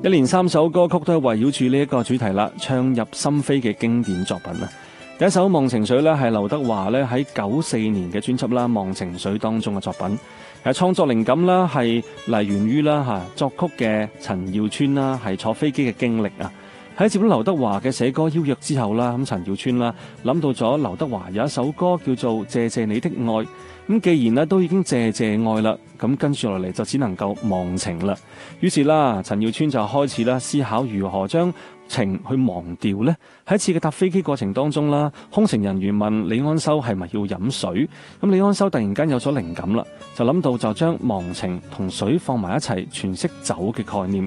一連3首歌曲都係圍繞住呢一個主題啦，唱入心扉嘅經典作品啊！第一首《忘情水》咧係劉德華咧喺94年嘅專輯啦《忘情水》當中嘅作品。創作靈感啦係嚟源於啦作曲嘅陳耀川啦係坐飛機嘅經歷啊。喺接到劉德華嘅寫歌邀約之後啦，咁陳耀川啦諗到咗劉德華有一首歌叫做《謝謝你的愛》，咁既然咧都已經謝謝愛啦，咁跟住落嚟就只能夠忘情啦。於是啦，陳耀川就開始啦思考如何將情去忘掉呢。喺一次嘅搭飛機過程當中啦，空乘人員問李安修係咪要飲水，咁李安修突然間有咗靈感啦，就諗到就將忘情同水放埋一齊詮釋酒嘅概念。